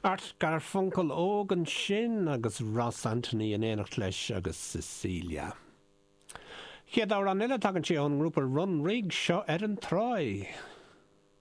Art Garfunkel ógan sin agus Ross Anthony in éanacht leis agus Cecilia. Chéad ára an ile tagann sé an grúpa Run Rig seo ar an Troy.